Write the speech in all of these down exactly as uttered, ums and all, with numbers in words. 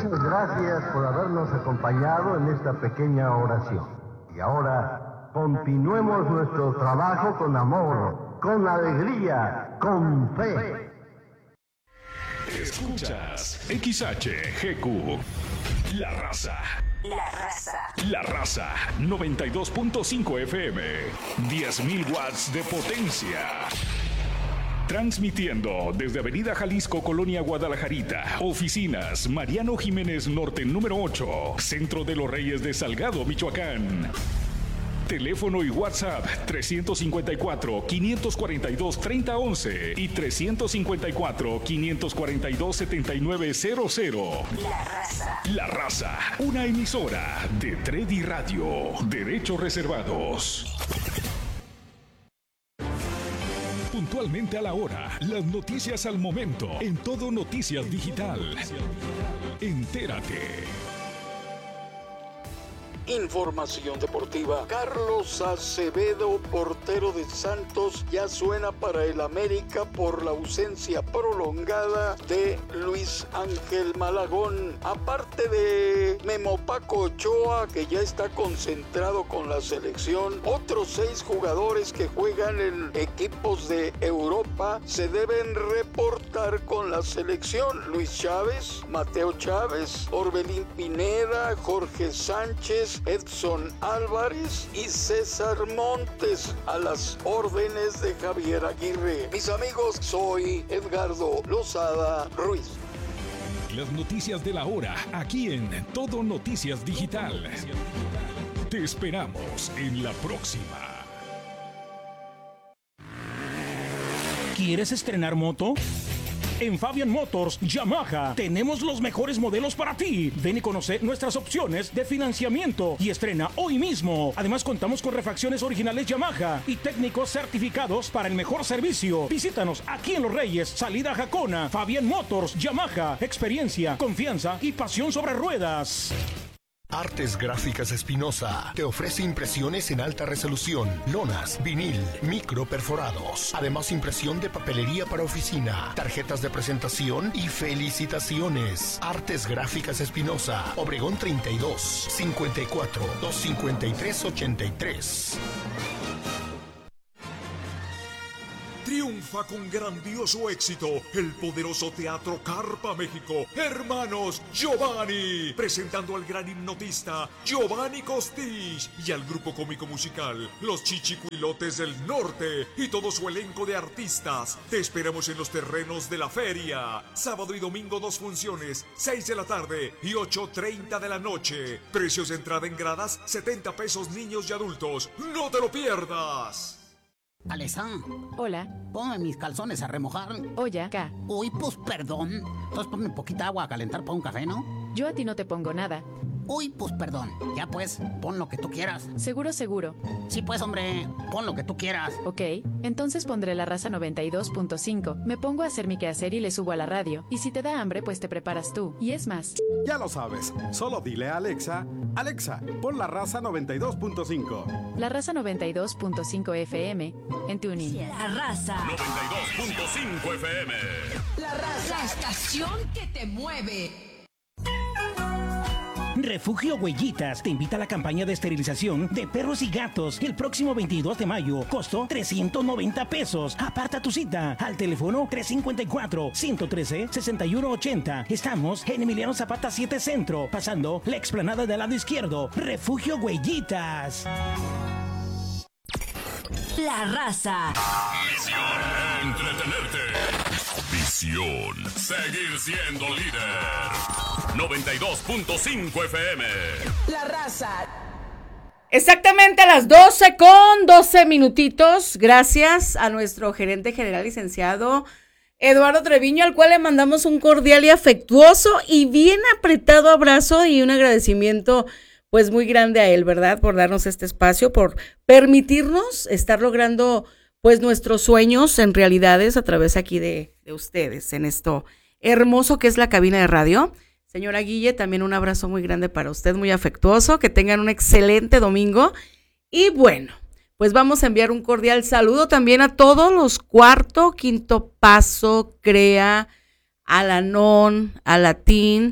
Muchas gracias por habernos acompañado en esta pequeña oración. Y ahora continuemos nuestro trabajo con amor, con alegría, con fe. Escuchas X H G Q, La Raza. La Raza. La Raza, noventa y dos punto cinco F M, diez mil watts de potencia. Transmitiendo desde Avenida Jalisco, Colonia Guadalajarita. Oficinas Mariano Jiménez Norte número ocho, Centro de los Reyes de Salgado, Michoacán. Teléfono y WhatsApp trescientos cincuenta y cuatro, quinientos cuarenta y dos, treinta once y trescientos cincuenta y cuatro, quinientos cuarenta y dos, setenta y nueve cero cero. La Raza. La Raza, una emisora de Tredi Radio. Derechos reservados. Puntualmente a la hora, las noticias al momento, en Todo Noticias Digital. Entérate. Información deportiva. Carlos Acevedo, portero de Santos, ya suena para el América por la ausencia prolongada de Luis Ángel Malagón. Aparte de Memo Paco Ochoa, que ya está concentrado con la selección, otros seis jugadores que juegan en equipos de Europa se deben reportar con la selección. Luis Chávez, Mateo Chávez, Orbelín Pineda, Jorge Sánchez, Edson Álvarez y César Montes, a las órdenes de Javier Aguirre. Mis amigos, soy Edgardo Lozada Ruiz. Las noticias de la hora, aquí en Todo Noticias Digital. Te esperamos en la próxima. ¿Quieres estrenar moto? En Fabian Motors Yamaha tenemos los mejores modelos para ti. Ven y conoce nuestras opciones de financiamiento y estrena hoy mismo. Además, contamos con refacciones originales Yamaha y técnicos certificados para el mejor servicio. Visítanos aquí en Los Reyes, salida Jacona. Fabian Motors Yamaha, experiencia, confianza y pasión sobre ruedas. Artes Gráficas Espinosa te ofrece impresiones en alta resolución, lonas, vinil, micro perforados. Además, impresión de papelería para oficina, tarjetas de presentación y felicitaciones. Artes Gráficas Espinosa, Obregón treinta y dos, cincuenta y cuatro, doscientos cincuenta y tres, ochenta y tres. Triunfa con grandioso éxito el poderoso Teatro Carpa México, Hermanos Giovanni, presentando al gran hipnotista Giovanni Costich y al grupo cómico musical Los Chichicuilotes del Norte y todo su elenco de artistas. Te esperamos en los terrenos de la feria, sábado y domingo dos funciones, seis de la tarde y ocho treinta de la noche. Precios de entrada en gradas, setenta pesos niños y adultos. ¡No te lo pierdas! Alexa. Hola. Ponme mis calzones a remojar. Oye, acá. Uy, pues perdón. Entonces ponme poquita agua a calentar para un café, ¿no? Yo a ti no te pongo nada. Uy, pues perdón. Ya pues, pon lo que tú quieras. Seguro, seguro. Sí, pues, hombre, pon lo que tú quieras. Ok, entonces pondré La Raza noventa y dos punto cinco. Me pongo a hacer mi quehacer y le subo a la radio. Y si te da hambre, pues te preparas tú. Y es más. Ya lo sabes. Solo dile a Alexa, Alexa, pon La Raza noventa y dos punto cinco. La Raza noventa y dos punto cinco F M en TuneIn. La Raza noventa y dos punto cinco F M. La Raza, la estación que te mueve. Refugio Huellitas te invita a la campaña de esterilización de perros y gatos el próximo veintidós de mayo. Costo trescientos noventa pesos. Aparta tu cita al teléfono trescientos cincuenta y cuatro, ciento trece, sesenta y uno ochenta. Estamos en Emiliano Zapata siete Centro, pasando la explanada del lado izquierdo. Refugio Huellitas. La Raza. Misión: entretenerte. Visión: seguir siendo líder. noventa y dos punto cinco F M. La Raza. Exactamente a las doce con doce minutitos. Gracias a nuestro gerente general licenciado Eduardo Treviño, al cual le mandamos un cordial y afectuoso y bien apretado abrazo y un agradecimiento pues muy grande a él, ¿verdad? Por darnos este espacio, por permitirnos estar logrando pues nuestros sueños en realidades a través aquí de, de ustedes, en esto hermoso que es la cabina de radio. Señora Guille, también un abrazo muy grande para usted, muy afectuoso, que tengan un excelente domingo. Y bueno, pues vamos a enviar un cordial saludo también a todos los cuarto, quinto paso, CREA, Alanón, Alatín,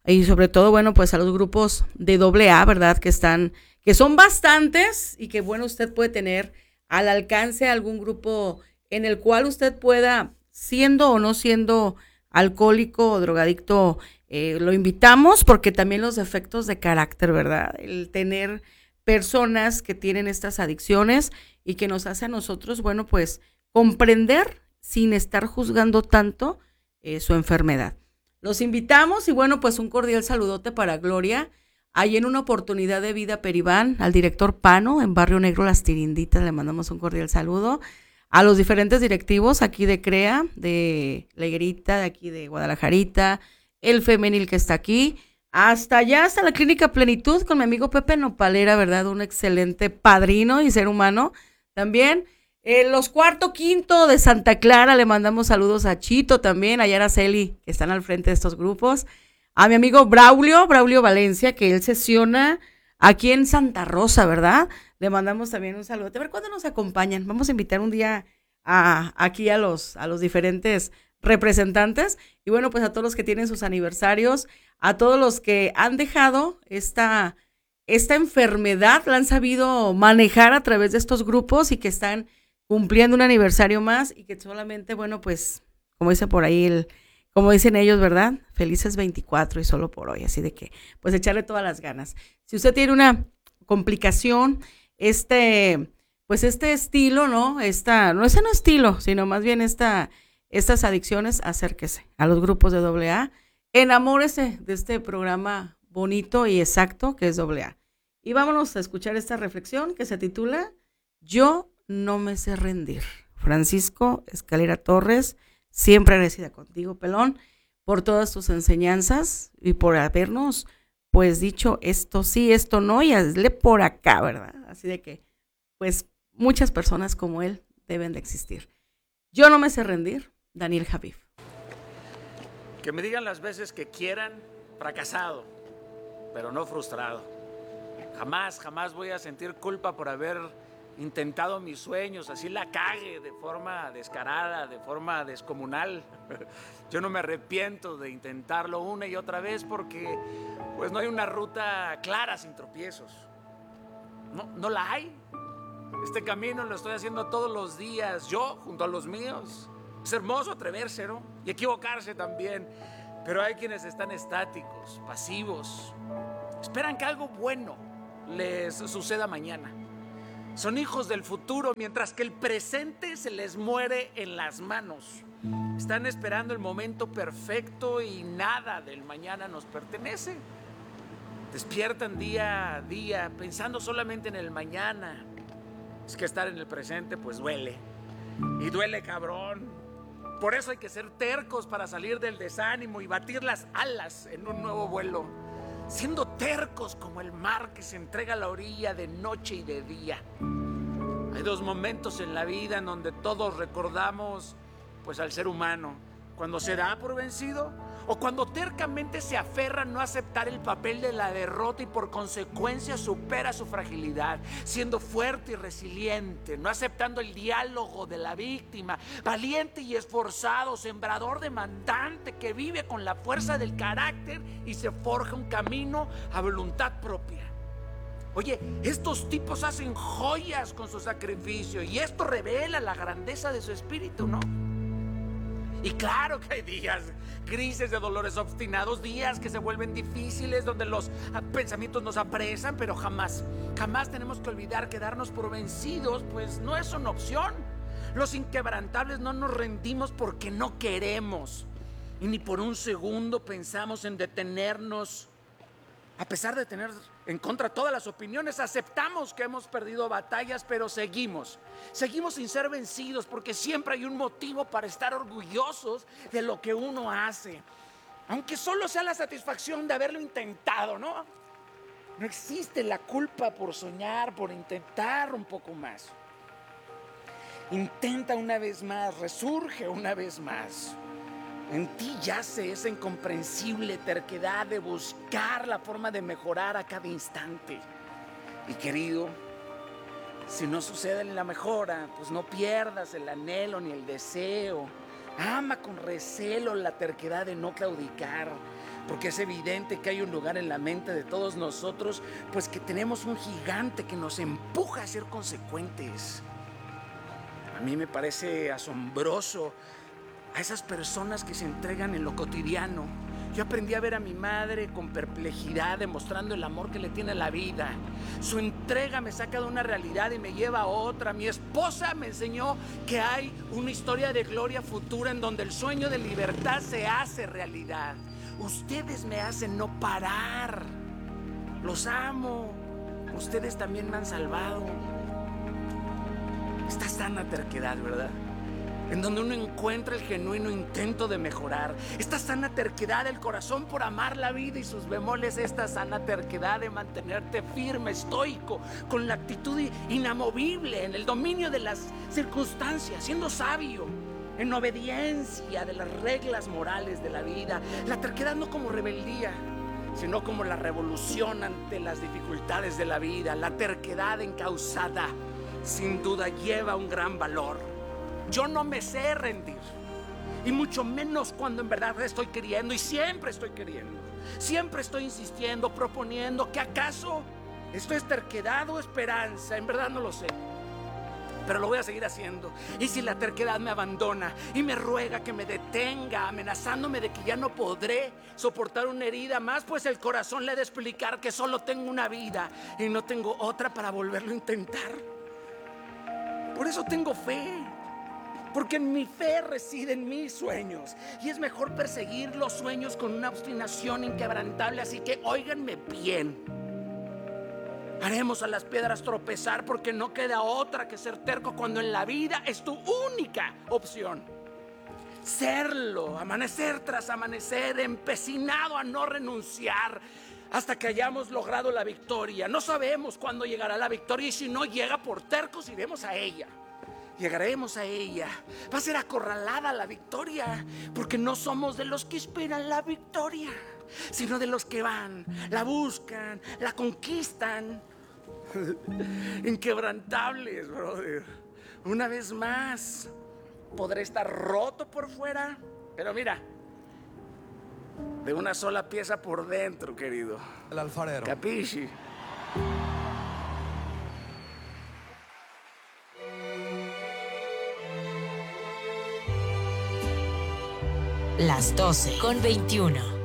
y sobre todo, bueno, pues a los grupos de doble A, ¿verdad? Que están, que son bastantes y que, bueno, usted puede tener al alcance algún grupo en el cual usted pueda, siendo o no siendo alcohólico o drogadicto, eh, lo invitamos, porque también los defectos de carácter, ¿verdad? El tener personas que tienen estas adicciones y que nos hace a nosotros, bueno, pues comprender sin estar juzgando tanto eh, su enfermedad. Los invitamos y bueno, pues un cordial saludote para Gloria, ahí en Una Oportunidad de Vida Peribán, al director Pano, en Barrio Negro Las Tirinditas, le mandamos un cordial saludo, a los diferentes directivos aquí de CREA, de La Higuerita, de aquí de Guadalajarita, el femenil que está aquí, hasta allá, hasta la Clínica Plenitud, con mi amigo Pepe Nopalera, ¿verdad? Un excelente padrino y ser humano también. En los cuarto, quinto de Santa Clara, le mandamos saludos a Chito también, a Yaraceli, que están al frente de estos grupos. A mi amigo Braulio, Braulio Valencia, que él sesiona aquí en Santa Rosa, ¿verdad? Le mandamos también un saludo. A ver cuándo nos acompañan. Vamos a invitar un día a, aquí a los, a los diferentes representantes. Y bueno, pues a todos los que tienen sus aniversarios, a todos los que han dejado esta, esta enfermedad, la han sabido manejar a través de estos grupos y que están cumpliendo un aniversario más y que solamente, bueno, pues, como dice por ahí, el, como dicen ellos, ¿verdad? Felices veinticuatro y solo por hoy, así de que, pues, echarle todas las ganas. Si usted tiene una complicación, este, pues, este estilo, ¿no? Esta, no ese no estilo, sino más bien esta, estas adicciones, acérquese a los grupos de doble A, enamórese de este programa bonito y exacto que es doble A. Y vámonos a escuchar esta reflexión que se titula Yo no me sé rendir. Francisco Escalera Torres, siempre agradecida contigo, pelón, por todas tus enseñanzas y por habernos, pues, dicho esto sí, esto no, y hazle por acá, ¿verdad? Así de que, pues, muchas personas como él deben de existir. Yo no me sé rendir, Daniel Javif. Que me digan las veces que quieran, fracasado, pero no frustrado. Jamás, jamás voy a sentir culpa por haber intentado mis sueños, así la cague de forma descarada, de forma descomunal. Yo no me arrepiento de intentarlo una y otra vez porque pues no hay una ruta clara sin tropiezos. No, no la hay. Este camino lo estoy haciendo todos los días, yo junto a los míos. Es hermoso atreverse, ¿no? Y equivocarse también. Pero hay quienes están estáticos, pasivos. Esperan que algo bueno les suceda mañana. Son hijos del futuro, mientras que el presente se les muere en las manos. Están esperando el momento perfecto y nada del mañana nos pertenece. Despiertan día a día pensando solamente en el mañana. Es que estar en el presente pues duele. Y duele cabrón. Por eso hay que ser tercos para salir del desánimo y batir las alas en un nuevo vuelo. Siendo tercos como el mar que se entrega a la orilla de noche y de día. Hay dos momentos en la vida en donde todos recordamos pues al ser humano, cuando se da por vencido o cuando tercamente se aferra a no aceptar el papel de la derrota y por consecuencia supera su fragilidad, siendo fuerte y resiliente, no aceptando el diálogo de la víctima, valiente y esforzado, sembrador demandante que vive con la fuerza del carácter y se forja un camino a voluntad propia. Oye, estos tipos hacen joyas con su sacrificio y esto revela la grandeza de su espíritu, ¿no? Y claro que hay días grises de dolores obstinados, días que se vuelven difíciles, donde los pensamientos nos apresan, pero jamás, jamás tenemos que olvidar que darnos por vencidos, pues no es una opción. Los inquebrantables no nos rendimos porque no queremos, y ni por un segundo pensamos en detenernos. A pesar de tener en contra todas las opiniones, aceptamos que hemos perdido batallas, pero seguimos. Seguimos sin ser vencidos porque siempre hay un motivo para estar orgullosos de lo que uno hace. Aunque solo sea la satisfacción de haberlo intentado, ¿no? No existe la culpa por soñar, por intentar un poco más. Intenta una vez más, resurge una vez más. En ti yace esa incomprensible terquedad de buscar la forma de mejorar a cada instante. Y querido, si no sucede la mejora, pues no pierdas el anhelo ni el deseo. Ama con recelo la terquedad de no claudicar. porque es evidente que hay un lugar en la mente de todos nosotros, pues que tenemos un gigante que nos empuja a ser consecuentes. A mí me parece asombroso a esas personas que se entregan en lo cotidiano. Yo aprendí a ver a mi madre con perplejidad, demostrando el amor que le tiene a la vida. Su entrega me saca de una realidad y me lleva a otra. Mi esposa me enseñó que hay una historia de gloria futura en donde el sueño de libertad se hace realidad. Ustedes me hacen no parar. Los amo. Ustedes también me han salvado. Esta sana terquedad, ¿verdad? En donde uno encuentra el genuino intento de mejorar. Esta sana terquedad del corazón por amar la vida y sus bemoles. Esta sana terquedad de mantenerte firme, estoico, con la actitud inamovible en el dominio de las circunstancias, siendo sabio, en obediencia de las reglas morales de la vida. La terquedad no como rebeldía, sino como la revolución ante las dificultades de la vida. La terquedad encausada, sin duda, lleva un gran valor. Yo no me sé rendir, y mucho menos cuando en verdad estoy queriendo, y siempre estoy queriendo, siempre estoy insistiendo, proponiendo. ¿Que acaso esto es terquedad o esperanza? En verdad no lo sé, pero lo voy a seguir haciendo. Y si la terquedad me abandona y me ruega que me detenga, amenazándome de que ya no podré soportar una herida más, pues el corazón le ha de explicar que solo tengo una vida y no tengo otra para volverlo a intentar. Por eso tengo fe, porque en mi fe residen mis sueños, y es mejor perseguir los sueños con una obstinación inquebrantable. Así que óiganme bien, haremos a las piedras tropezar, porque no queda otra que ser terco cuando en la vida es tu única opción. Serlo, amanecer tras amanecer, empecinado a no renunciar hasta que hayamos logrado la victoria. No sabemos cuándo llegará la victoria, y si no llega, por tercos iremos a ella. Llegaremos a ella. Va a ser acorralada la victoria, porque no somos de los que esperan la victoria, sino de los que van, la buscan, la conquistan. Inquebrantables, brother. Una vez más, podré estar roto por fuera, pero mira, de una sola pieza por dentro, querido. El alfarero. Capisci? Las doce con veintiuno.